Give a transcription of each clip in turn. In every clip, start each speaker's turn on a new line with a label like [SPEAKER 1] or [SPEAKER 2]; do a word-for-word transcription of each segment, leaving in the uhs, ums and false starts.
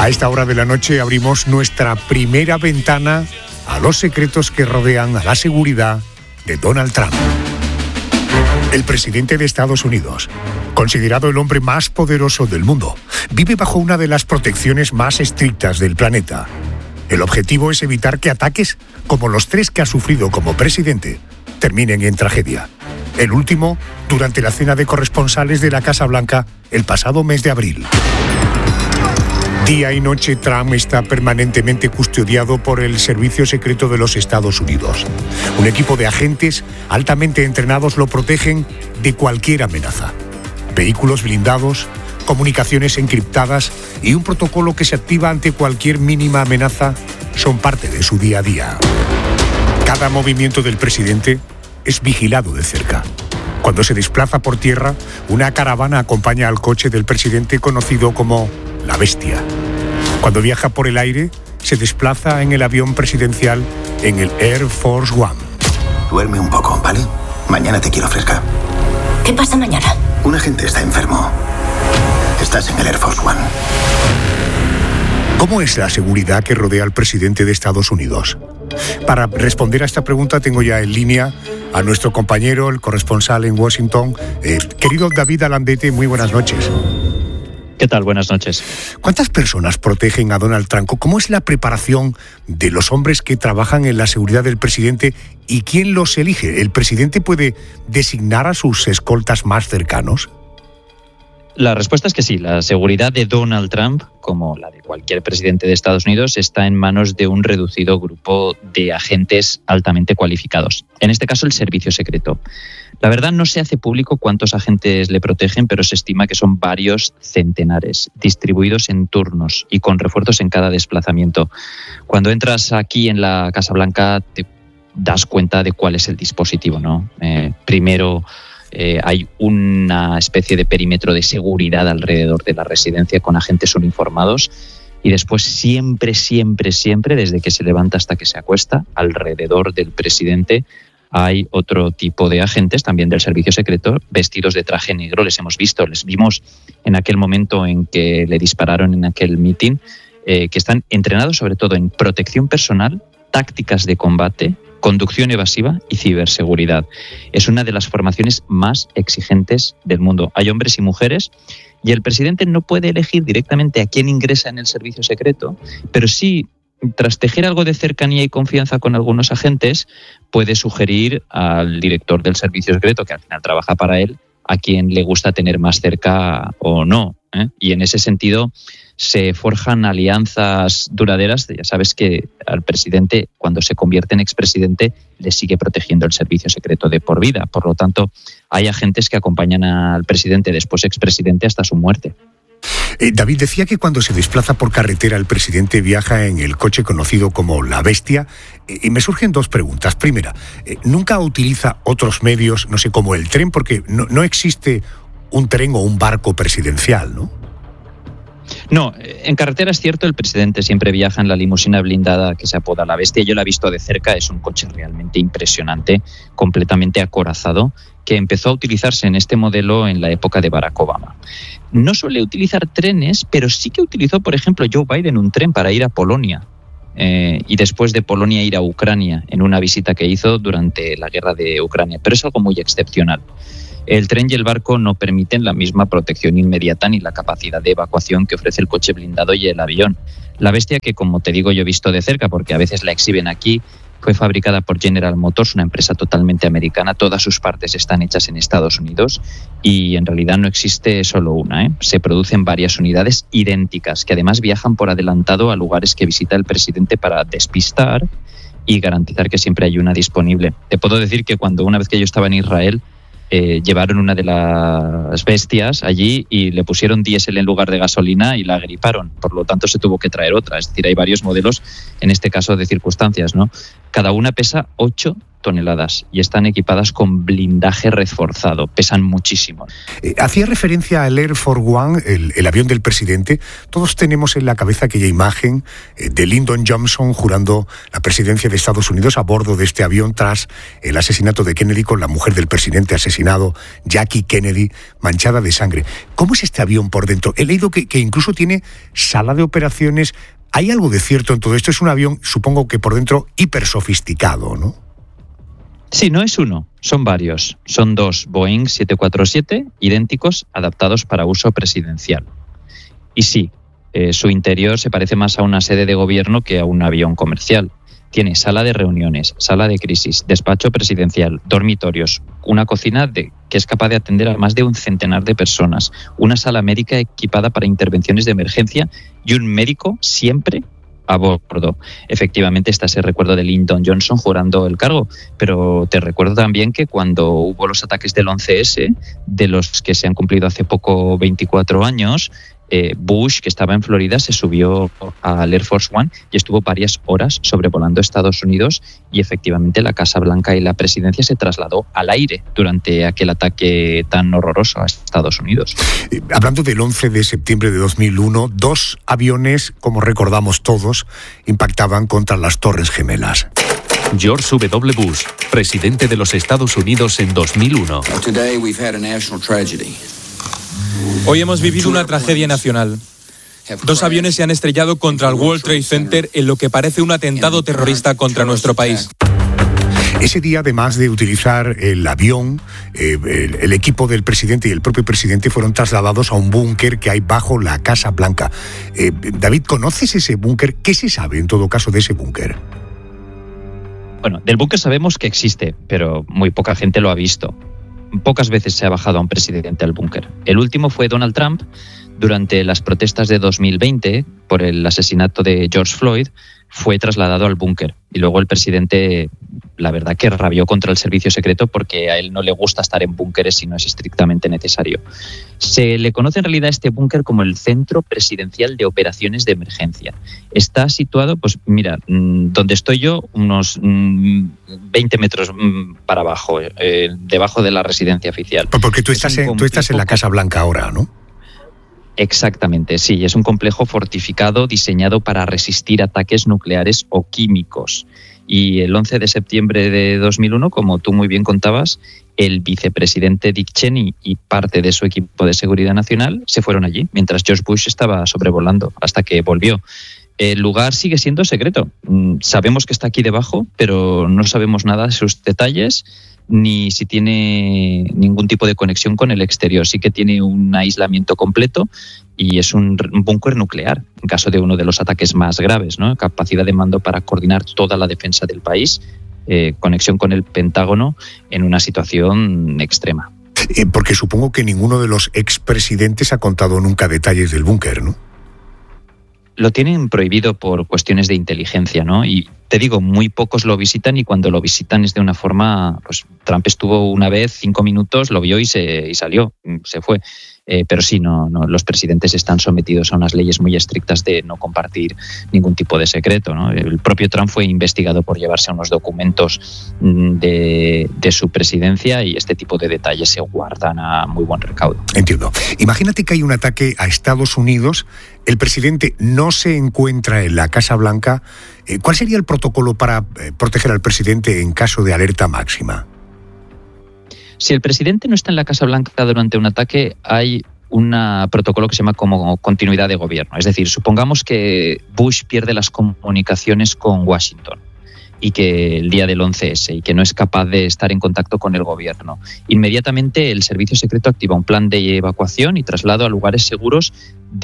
[SPEAKER 1] A esta hora de la noche abrimos nuestra primera ventana a los secretos que rodean a la seguridad de Donald Trump. El presidente de Estados Unidos, considerado el hombre más poderoso del mundo, vive bajo una de las protecciones más estrictas del planeta. El objetivo es evitar que ataques como los tres que ha sufrido como presidente terminen en tragedia. El último, durante la cena de corresponsales de la Casa Blanca el pasado mes de abril. Día y noche, Trump está permanentemente custodiado por el Servicio Secreto de los Estados Unidos. Un equipo de agentes altamente entrenados lo protegen de cualquier amenaza. Vehículos blindados, comunicaciones encriptadas y un protocolo que se activa ante cualquier mínima amenaza son parte de su día a día. Cada movimiento del presidente es vigilado de cerca. Cuando se desplaza por tierra, una caravana acompaña al coche del presidente conocido como la Bestia. Cuando viaja por el aire, se desplaza en el avión presidencial en el Air Force One.
[SPEAKER 2] Duerme un poco, ¿vale? Mañana te quiero fresca.
[SPEAKER 3] ¿Qué pasa mañana?
[SPEAKER 2] Un agente está enfermo. Estás en el Air Force One.
[SPEAKER 1] ¿Cómo es la seguridad que rodea al presidente de Estados Unidos? Para responder a esta pregunta tengo ya en línea a nuestro compañero, el corresponsal en Washington, eh, querido David Alandete. Muy buenas noches.
[SPEAKER 4] ¿Qué tal? Buenas noches.
[SPEAKER 1] ¿Cuántas personas protegen a Donald Trump? ¿Cómo es la preparación de los hombres que trabajan en la seguridad del presidente y quién los elige? ¿El presidente puede designar a sus escoltas más cercanos?
[SPEAKER 4] La respuesta es que sí. La seguridad de Donald Trump, como la de cualquier presidente de Estados Unidos, está en manos de un reducido grupo de agentes altamente cualificados. En este caso, el Servicio Secreto. La verdad, no se hace público cuántos agentes le protegen, pero se estima que son varios centenares, distribuidos en turnos y con refuerzos en cada desplazamiento. Cuando entras aquí en la Casa Blanca, te das cuenta de cuál es el dispositivo, ¿no? Eh, primero, Eh, hay una especie de perímetro de seguridad alrededor de la residencia con agentes uniformados y después siempre, siempre, siempre, desde que se levanta hasta que se acuesta, alrededor del presidente hay otro tipo de agentes, también del Servicio Secreto, vestidos de traje negro. Les hemos visto, les vimos en aquel momento en que le dispararon en aquel meeting, eh, que están entrenados sobre todo en protección personal, tácticas de combate, conducción evasiva y ciberseguridad. Es una de las formaciones más exigentes del mundo. Hay hombres y mujeres y el presidente no puede elegir directamente a quién ingresa en el servicio secreto, pero sí, tras tejer algo de cercanía y confianza con algunos agentes, puede sugerir al director del servicio secreto, que al final trabaja para él, a quien le gusta tener más cerca o no, ¿eh? Y en ese sentido se forjan alianzas duraderas. Ya sabes que al presidente, cuando se convierte en expresidente, le sigue protegiendo el servicio secreto de por vida. Por lo tanto, hay agentes que acompañan al presidente, después expresidente, hasta su muerte.
[SPEAKER 1] Eh, David, decía que cuando se desplaza por carretera el presidente viaja en el coche conocido como la Bestia, eh, y me surgen dos preguntas. Primera, eh, ¿nunca utiliza otros medios, no sé, como el tren? Porque no, no existe un tren o un barco presidencial, ¿no?
[SPEAKER 4] No, en carretera es cierto, el presidente siempre viaja en la limusina blindada que se apoda La Bestia. Yo la he visto de cerca, es un coche realmente impresionante, completamente acorazado, que empezó a utilizarse en este modelo en la época de Barack Obama. No suele utilizar trenes, pero sí que utilizó, por ejemplo, Joe Biden un tren para ir a Polonia. Eh, y después de Polonia ir a Ucrania en una visita que hizo durante la guerra de Ucrania, pero es algo muy excepcional. El tren y el barco no permiten la misma protección inmediata ni la capacidad de evacuación que ofrece el coche blindado y el avión. La Bestia, que como te digo yo he visto de cerca porque a veces la exhiben aquí, fue fabricada por General Motors, una empresa totalmente americana. Todas sus partes están hechas en Estados Unidos y en realidad no existe solo una, ¿eh? Se producen varias unidades idénticas que además viajan por adelantado a lugares que visita el presidente para despistar y garantizar que siempre hay una disponible. Te puedo decir que cuando una vez que yo estaba en Israel, Eh, llevaron una de las Bestias allí y le pusieron diésel en lugar de gasolina y la agriparon. Por lo tanto, se tuvo que traer otra. Es decir, hay varios modelos, en este caso de circunstancias, ¿no? Cada una pesa ocho toneladas y están equipadas con blindaje reforzado, pesan muchísimo.
[SPEAKER 1] Eh, hacía referencia al Air Force One, el, el avión del presidente. Todos tenemos en la cabeza aquella imagen eh, de Lyndon Johnson jurando la presidencia de Estados Unidos a bordo de este avión tras el asesinato de Kennedy, con la mujer del presidente asesinado, Jackie Kennedy, manchada de sangre. ¿Cómo es este avión por dentro? He leído que, que incluso tiene sala de operaciones. ¿Hay algo de cierto en todo esto? Es un avión, supongo que por dentro, hiper sofisticado, ¿no?
[SPEAKER 4] Sí, no es uno, son varios. Son dos Boeing siete cuatro siete idénticos, adaptados para uso presidencial. Y sí, eh, su interior se parece más a una sede de gobierno que a un avión comercial. Tiene sala de reuniones, sala de crisis, despacho presidencial, dormitorios, una cocina de, que es capaz de atender a más de un centenar de personas, una sala médica equipada para intervenciones de emergencia y un médico siempre a bordo. Efectivamente, está ese recuerdo de Lyndon Johnson jurando el cargo, pero te recuerdo también que cuando hubo los ataques del once ese, de los que se han cumplido hace poco veinticuatro años, eh, Bush, que estaba en Florida, se subió al Air Force One y estuvo varias horas sobrevolando Estados Unidos, y efectivamente la Casa Blanca y la presidencia se trasladó al aire durante aquel ataque tan horroroso a Estados Unidos.
[SPEAKER 1] Eh, hablando del once de septiembre de dos mil uno, dos aviones, como recordamos todos, impactaban contra las Torres Gemelas.
[SPEAKER 5] George W. Bush, presidente de los Estados Unidos en dos mil uno.
[SPEAKER 6] Hoy hemos vivido una tragedia nacional. Dos aviones se han estrellado contra el World Trade Center en lo que parece un atentado terrorista contra nuestro país.
[SPEAKER 1] Ese día, además de utilizar el avión, eh, el, el equipo del presidente y el propio presidente fueron trasladados a un búnker que hay bajo la Casa Blanca. Eh, David, ¿conoces ese búnker? ¿Qué se sabe en todo caso de ese búnker?
[SPEAKER 4] Bueno, del búnker sabemos que existe, pero muy poca gente lo ha visto. Pocas veces se ha bajado a un presidente al búnker. El último fue Donald Trump durante las protestas de dos mil veinte por el asesinato de George Floyd. Fue trasladado al búnker y luego el presidente, la verdad, que rabió contra el servicio secreto porque a él no le gusta estar en búnkeres si no es estrictamente necesario. Se le conoce en realidad a este búnker como el Centro Presidencial de Operaciones de Emergencia. Está situado, pues mira, donde estoy yo, unos veinte metros para abajo, eh, debajo de la residencia oficial.
[SPEAKER 1] Porque tú estás, en, tú estás en la Casa Blanca ahora, ¿no?
[SPEAKER 4] Exactamente, sí. Es un complejo fortificado diseñado para resistir ataques nucleares o químicos. Y el once de septiembre de dos mil uno, como tú muy bien contabas, el vicepresidente Dick Cheney y parte de su equipo de seguridad nacional se fueron allí, mientras George Bush estaba sobrevolando, hasta que volvió. El lugar sigue siendo secreto. Sabemos que está aquí debajo, pero no sabemos nada de sus detalles, ni si tiene ningún tipo de conexión con el exterior. Sí que tiene un aislamiento completo y es un búnker nuclear en caso de uno de los ataques más graves, ¿no? Capacidad de mando para coordinar toda la defensa del país, eh, conexión con el Pentágono en una situación extrema.
[SPEAKER 1] Eh, porque supongo que ninguno de los expresidentes ha contado nunca detalles del búnker, ¿no?
[SPEAKER 4] Lo tienen prohibido por cuestiones de inteligencia, ¿no? Y te digo, muy pocos lo visitan, y cuando lo visitan es de una forma, pues Trump estuvo una vez, cinco minutos, lo vio y se y salió, se fue. Eh, pero sí, no, no, los presidentes están sometidos a unas leyes muy estrictas de no compartir ningún tipo de secreto, ¿no? El propio Trump fue investigado por llevarse unos documentos de, de su presidencia, y este tipo de detalles se guardan a muy buen recaudo.
[SPEAKER 1] Entiendo. Imagínate que hay un ataque a Estados Unidos, el presidente no se encuentra en la Casa Blanca. ¿Cuál sería el protocolo para proteger al presidente en caso de alerta máxima?
[SPEAKER 4] Si el presidente no está en la Casa Blanca durante un ataque, hay un protocolo que se llama como continuidad de gobierno. Es decir, supongamos que Bush pierde las comunicaciones con Washington y que el día del once ese, y que no es capaz de estar en contacto con el gobierno. Inmediatamente el servicio secreto activa un plan de evacuación y traslado a lugares seguros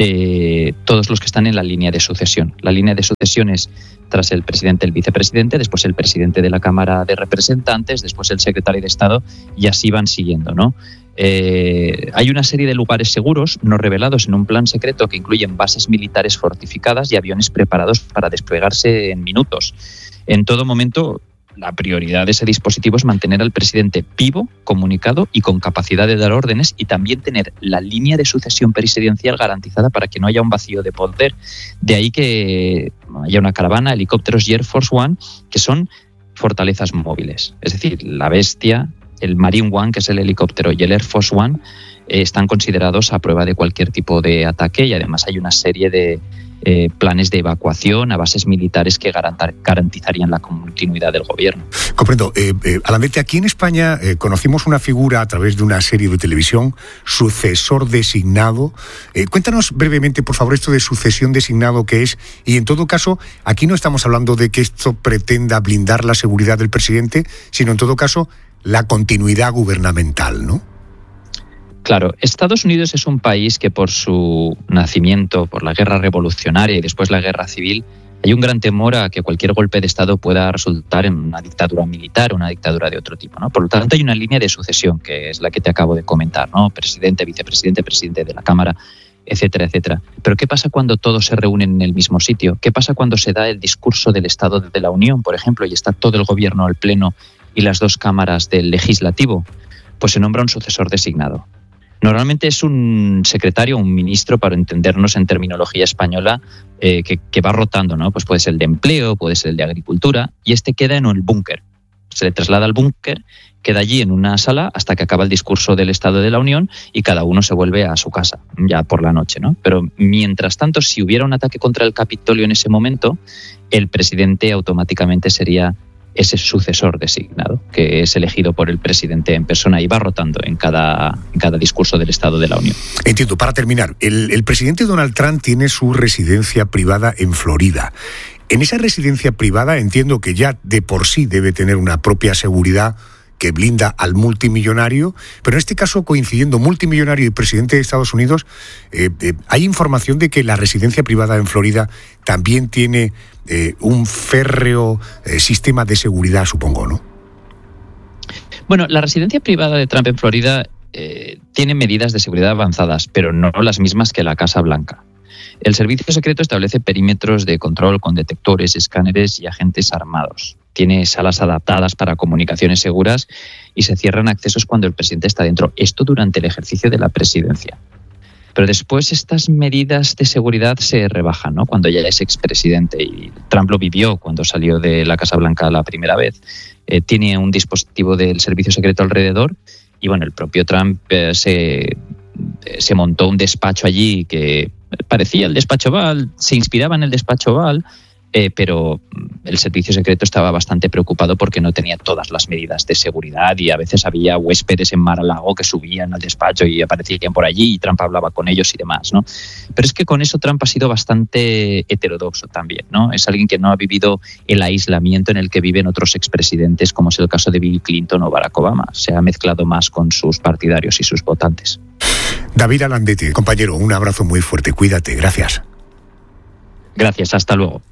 [SPEAKER 4] de todos los que están en la línea de sucesión. La línea de sucesión es tras el presidente, el vicepresidente, después el presidente de la Cámara de Representantes, después el secretario de Estado, y así van siguiendo, ¿no? Eh, hay una serie de lugares seguros no revelados en un plan secreto que incluyen bases militares fortificadas y aviones preparados para desplegarse en minutos. En todo momento, la prioridad de ese dispositivo es mantener al presidente vivo, comunicado y con capacidad de dar órdenes, y también tener la línea de sucesión presidencial garantizada para que no haya un vacío de poder. De ahí que haya una caravana, helicópteros y Air Force One, que son fortalezas móviles. Es decir, la Bestia, el Marine One, que es el helicóptero, y el Air Force One eh, están considerados a prueba de cualquier tipo de ataque, y además hay una serie de eh, planes de evacuación a bases militares que garantizarían la continuidad del gobierno.
[SPEAKER 1] Comprendo. Eh, eh, Alandete, aquí en España eh, conocimos una figura a través de una serie de televisión, sucesor designado. Eh, cuéntanos brevemente, por favor, esto de sucesión designado, ¿qué es? Y en todo caso, aquí no estamos hablando de que esto pretenda blindar la seguridad del presidente, sino en todo caso la continuidad gubernamental, ¿no?
[SPEAKER 4] Claro, Estados Unidos es un país que por su nacimiento, por la guerra revolucionaria y después la guerra civil, hay un gran temor a que cualquier golpe de Estado pueda resultar en una dictadura militar o una dictadura de otro tipo, ¿no? Por lo tanto, hay una línea de sucesión, que es la que te acabo de comentar, ¿no? Presidente, vicepresidente, presidente de la Cámara, etcétera, etcétera. Pero ¿qué pasa cuando todos se reúnen en el mismo sitio? ¿Qué pasa cuando se da el discurso del Estado de la Unión, por ejemplo, y está todo el gobierno al pleno y las dos cámaras del legislativo? Pues se nombra un sucesor designado. Normalmente es un secretario, un ministro, para entendernos en terminología española, eh, que, que va rotando, ¿no? Pues puede ser el de empleo, puede ser el de agricultura, y este queda en el búnker. Se le traslada al búnker, queda allí en una sala hasta que acaba el discurso del Estado de la Unión y cada uno se vuelve a su casa, ya por la noche, ¿no? Pero mientras tanto, si hubiera un ataque contra el Capitolio en ese momento, el presidente automáticamente sería ese sucesor designado, que es elegido por el presidente en persona y va rotando en cada, en cada discurso del Estado de la Unión.
[SPEAKER 1] Entiendo. Para terminar, el, el presidente Donald Trump tiene su residencia privada en Florida. En esa residencia privada entiendo que ya de por sí debe tener una propia seguridad que blinda al multimillonario, pero en este caso, coincidiendo multimillonario y presidente de Estados Unidos, eh, eh, hay información de que la residencia privada en Florida también tiene eh, un férreo eh, sistema de seguridad, supongo, ¿no?
[SPEAKER 4] Bueno, la residencia privada de Trump en Florida eh, tiene medidas de seguridad avanzadas, pero no las mismas que la Casa Blanca. El servicio secreto establece perímetros de control con detectores, escáneres y agentes armados. Tiene salas adaptadas para comunicaciones seguras y se cierran accesos cuando el presidente está dentro. Esto durante el ejercicio de la presidencia. Pero después estas medidas de seguridad se rebajan, ¿no? Cuando ya es expresidente, y Trump lo vivió cuando salió de la Casa Blanca la primera vez. Eh, tiene un dispositivo del servicio secreto alrededor y bueno, el propio Trump eh, se, se montó un despacho allí que parecía el despacho Oval, se inspiraba en el despacho Oval, eh, pero el servicio secreto estaba bastante preocupado porque no tenía todas las medidas de seguridad y a veces había huéspedes en Mar-a-Lago que subían al despacho y aparecían por allí y Trump hablaba con ellos y demás, ¿no? Pero es que con eso Trump ha sido bastante heterodoxo también, ¿no? Es alguien que no ha vivido el aislamiento en el que viven otros expresidentes, como es el caso de Bill Clinton o Barack Obama. Se ha mezclado más con sus partidarios y sus votantes.
[SPEAKER 1] David Alandete, compañero, un abrazo muy fuerte. Cuídate. Gracias.
[SPEAKER 4] Gracias. Hasta luego.